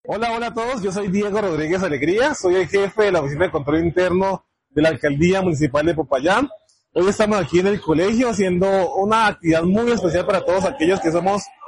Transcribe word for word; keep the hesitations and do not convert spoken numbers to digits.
Hola, hola a todos, yo soy Diego Rodríguez Alegría, soy el jefe de la Oficina de Control Interno de la Alcaldía Municipal de Popayán. Hoy estamos aquí en el colegio haciendo una actividad muy especial para todos aquellos que somos